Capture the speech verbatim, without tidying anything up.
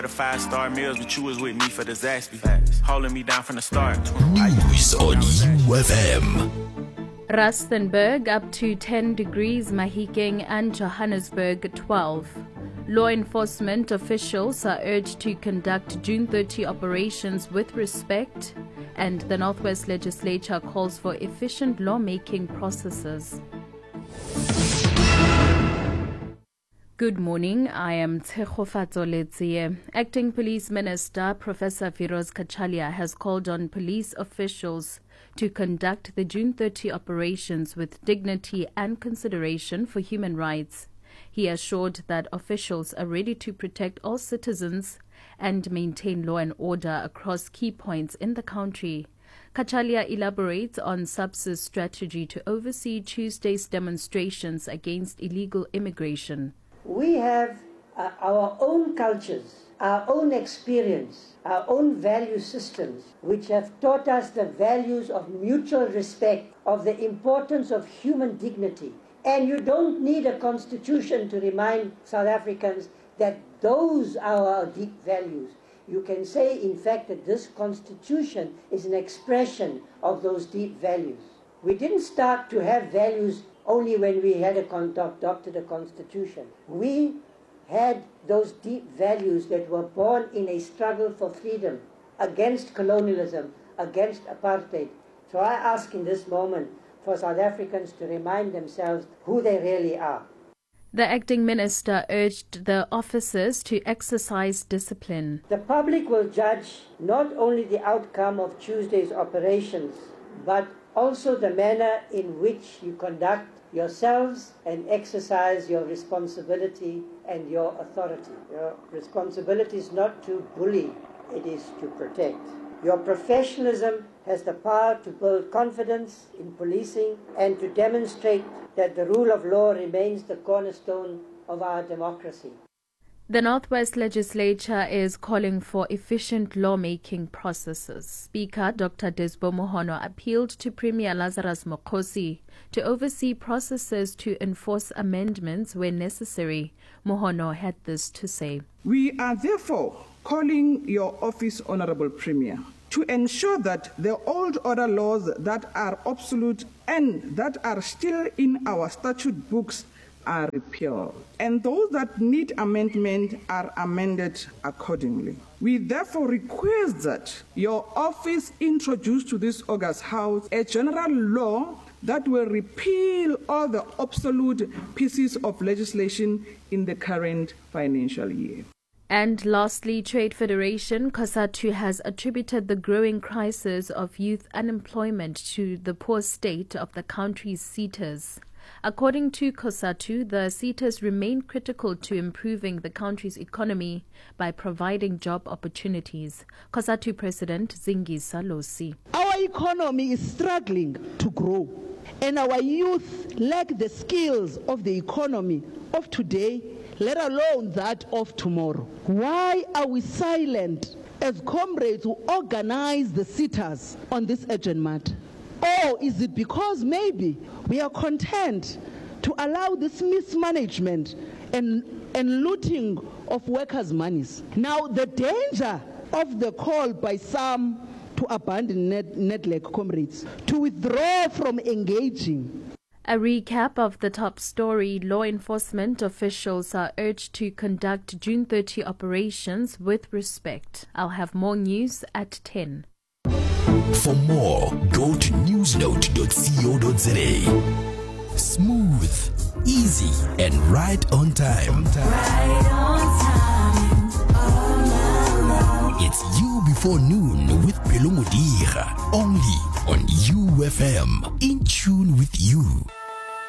The five-star meals, but you was with me for the Zaxby. Holding me down from the start. News on U F M. Rustenburg up to ten degrees, Mahikeng and Johannesburg twelve. Law enforcement officials are urged to conduct June thirtieth operations with respect, and the Northwest Legislature calls for efficient lawmaking processes. Good morning, I am Tshegofatso Letsie. Acting Police Minister Professor Firoz Kachalia has called on police officials to conduct the June thirtieth operations with dignity and consideration for human rights. He assured that officials are ready to protect all citizens and maintain law and order across key points in the country. Kachalia elaborates on SAPS's strategy to oversee Tuesday's demonstrations against illegal immigration. We have uh, our own cultures, our own experience, our own value systems, which have taught us the values of mutual respect, of the importance of human dignity. And you don't need a constitution to remind South Africans that those are our deep values. You can say, in fact, that this constitution is an expression of those deep values. We didn't start to have values only when we had a con- adopted a constitution. We had those deep values that were born in a struggle for freedom, against colonialism, against apartheid. So I ask in this moment for South Africans to remind themselves who they really are. The acting minister urged the officers to exercise discipline. The public will judge not only the outcome of Tuesday's operations, but also the manner in which you conduct yourselves and exercise your responsibility and your authority. Your responsibility is not to bully, it is to protect. Your professionalism has the power to build confidence in policing and to demonstrate that the rule of law remains the cornerstone of our democracy. The Northwest Legislature is calling for efficient lawmaking processes. Speaker Doctor Desbo Mohono appealed to Premier Lazarus Mokhosi to oversee processes to enforce amendments where necessary. Mohono had this to say. We are therefore calling your office, Honorable Premier, to ensure that the old order laws that are obsolete and that are still in our statute books are repealed, and those that need amendment are amended accordingly. We therefore request that your office introduce to this August House a general law that will repeal all the obsolete pieces of legislation in the current financial year. And lastly, Trade Federation COSATU has attributed the growing crisis of youth unemployment to the poor state of the country's SETAs. According to COSATU, the SETAs remain critical to improving the country's economy by providing job opportunities. COSATU President Zingisa Losi. Our economy is struggling to grow, and our youth lack the skills of the economy of today, let alone that of tomorrow. Why are we silent as comrades who organize the SETAs on this urgent matter? Or is it because maybe we are content to allow this mismanagement and, and looting of workers' monies? Now, the danger of the call by some to abandon Net, NEDLAC comrades, to withdraw from engaging. A recap of the top story: law enforcement officials are urged to conduct June thirtieth operations with respect. I'll have more news at ten. For more, go to newsnote dot co dot za. Smooth, easy, and right on time. Right on time. Oh, no, no. It's You Before Noon with Pelumudira, only on U F M. In tune with you.